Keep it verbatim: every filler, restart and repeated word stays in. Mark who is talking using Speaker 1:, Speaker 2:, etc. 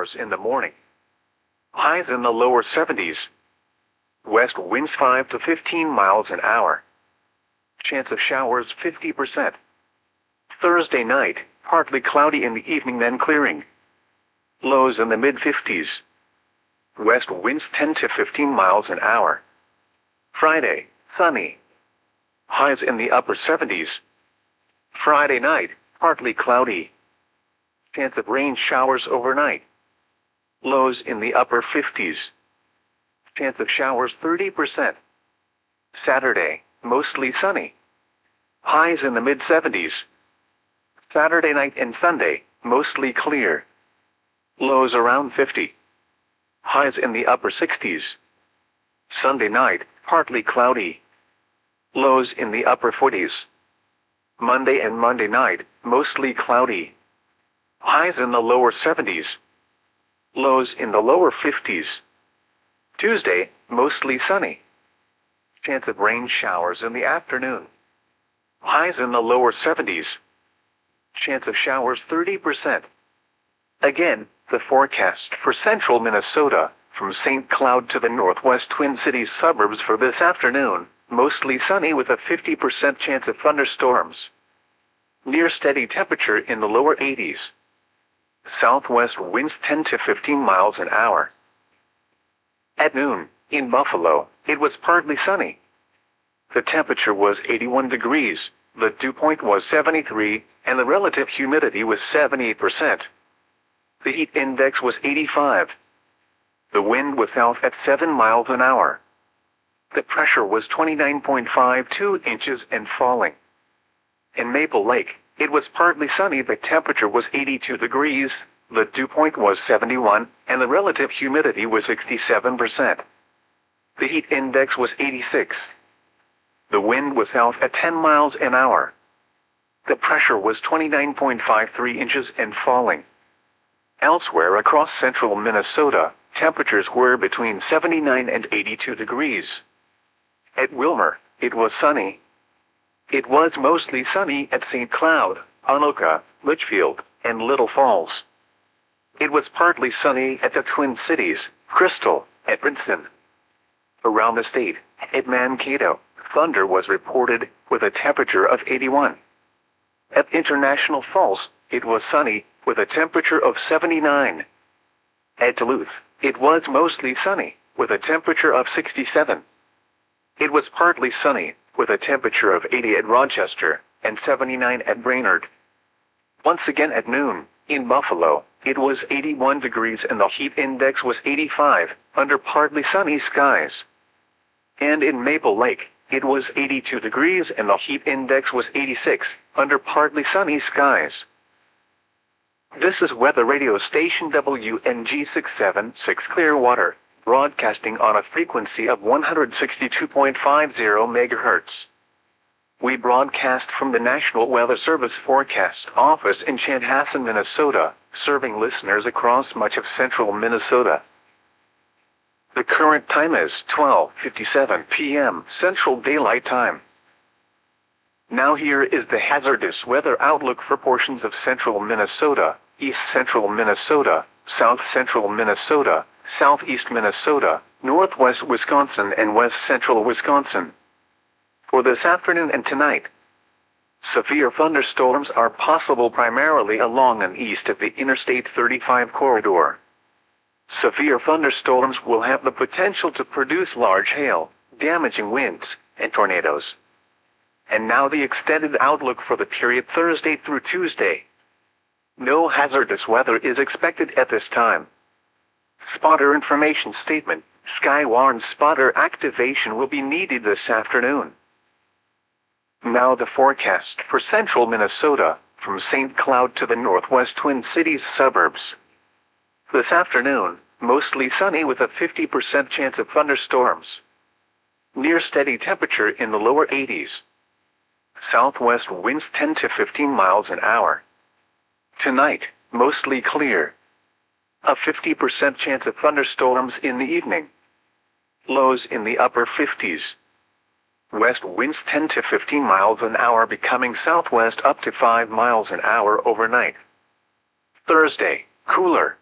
Speaker 1: showers in the morning. Highs in the lower seventies. West winds five to fifteen miles an hour. Chance of showers fifty percent. Thursday night, partly cloudy in the evening then clearing. Lows in the mid fifties. West winds ten to fifteen miles an hour. Friday, sunny. Highs in the upper seventies. Friday night, partly cloudy. Chance of rain showers overnight. Lows in the upper fifties. Chance of showers thirty percent. Saturday, mostly sunny. Highs in the mid seventies. Saturday night and Sunday, mostly clear. Lows around fifty. Highs in the upper sixties. Sunday night, partly cloudy. Lows in the upper forties. Monday and Monday night, mostly cloudy. Highs in the lower seventies. Lows in the lower fifties. Tuesday, mostly sunny. Chance of rain showers in the afternoon. Highs in the lower seventies. Chance of showers thirty percent. Again, the forecast for central Minnesota, from Saint Cloud to the northwest Twin Cities suburbs for this afternoon, mostly sunny with a fifty percent chance of thunderstorms. Near steady temperature in the lower eighties. Southwest winds ten to fifteen miles an hour. At noon, in Buffalo, it was partly sunny. The temperature was eighty-one degrees, the dew point was seventy-three, and the relative humidity was seventy-eight percent. The heat index was eighty-five. The wind was south at seven miles an hour. The pressure was twenty-nine point five two inches and falling. In Maple Lake, it was partly sunny. The temperature was eighty-two degrees, the dew point was seventy-one, and the relative humidity was sixty-seven percent. The heat index was eighty-six. The wind was south at ten miles an hour. The pressure was twenty-nine point five three inches and falling. Elsewhere across central Minnesota, temperatures were between seventy-nine and eighty-two degrees. At Wilmer, it was sunny. It was mostly sunny at Saint Cloud, Anoka, Litchfield, and Little Falls. It was partly sunny at the Twin Cities, Crystal, at Princeton. Around the state, at Mankato, thunder was reported with a temperature of eighty-one. At International Falls, it was sunny with a temperature of seventy-nine. At Duluth, it was mostly sunny with a temperature of sixty-seven. It was partly sunny with a temperature of eighty at Rochester and seventy-nine at Brainerd. Once again at noon, in Buffalo, it was eighty-one degrees and the heat index was eighty-five, under partly sunny skies. And in Maple Lake, it was eighty-two degrees and the heat index was eighty-six, under partly sunny skies. This is weather radio station W N G six seven six Clearwater, broadcasting on a frequency of one hundred sixty-two point five zero megahertz. We broadcast from the National Weather Service Forecast Office in Chanhassen, Minnesota, serving listeners across much of central Minnesota. The current time is twelve fifty-seven p m Central Daylight Time. Now here is the hazardous weather outlook for portions of central Minnesota, east central Minnesota, south central Minnesota, southeast Minnesota, northwest Wisconsin and west central Wisconsin. For this afternoon and tonight, severe thunderstorms are possible primarily along and east of the Interstate thirty-five corridor. Severe thunderstorms will have the potential to produce large hail, damaging winds, and tornadoes. And now the extended outlook for the period Thursday through Tuesday. No hazardous weather is expected at this time. Spotter information statement: Skywarn spotter activation will be needed this afternoon. Now the forecast for central Minnesota, from Saint Cloud to the northwest Twin Cities suburbs. This afternoon, mostly sunny with a fifty percent chance of thunderstorms. Near steady temperature in the lower eighties. Southwest winds ten to fifteen miles an hour. Tonight, mostly clear. A fifty percent chance of thunderstorms in the evening. Lows in the upper fifties. West winds ten to fifteen miles an hour becoming southwest up to five miles an hour overnight. Thursday, cooler.